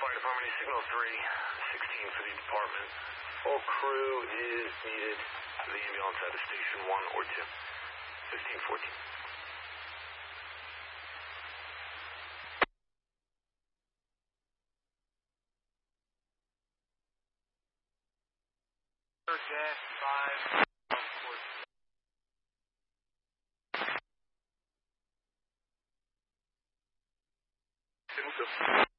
Fire Department, Signal 3, 16 for the department. All crew is needed for the ambulance at Station 1 or 2. 1514. Dash 5.